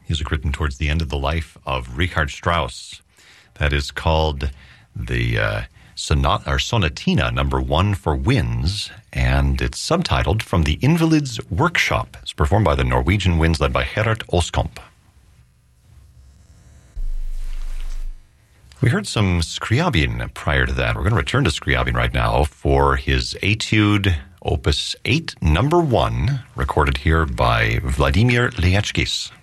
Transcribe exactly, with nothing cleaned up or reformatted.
Music written towards the end of the life of Richard Strauss. That is called the uh, sonat- or Sonatina number one for winds, and it's subtitled From the Invalids' Workshop. It's performed by the Norwegian Winds, led by Gerhard Oskamp. We heard some Scriabin prior to that. We're going to return to Scriabin right now for his etude Opus eight, number one, recorded here by Vladimir Liechkis.